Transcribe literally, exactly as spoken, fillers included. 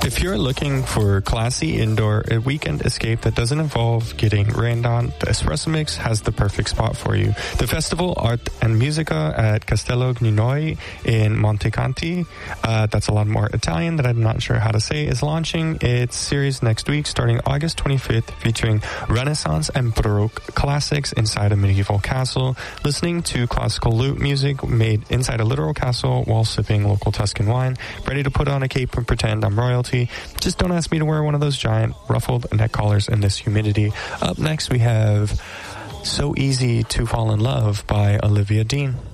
If you're looking for classy indoor a weekend escape that doesn't involve getting rained on, the Espresso Mix has the perfect spot for you. The festival Art and Musica at Castello Gnunoi in Montecanti, uh, that's a lot more Italian that I'm not sure how to say, is launching its series next week starting August twenty-fifth, featuring Renaissance and Baroque classics inside a medieval castle, listening to classical lute music made inside a literal castle while sipping local Tuscan wine, ready to put on a cape and pretend I'm royalty. Just don't ask me to wear one of those giant ruffled neck collars in this humidity. Up next we have So Easy to Fall in Love by Olivia Dean.